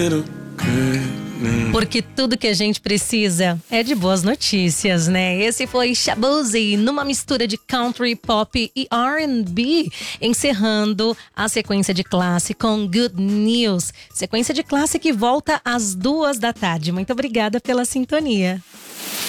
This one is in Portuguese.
Porque tudo que a gente precisa é de boas notícias, né? Esse foi Shaboozey, numa mistura de country, pop e R&B, encerrando a sequência de classe com Good News. Sequência de classe que volta às 2 da tarde. Muito obrigada pela sintonia.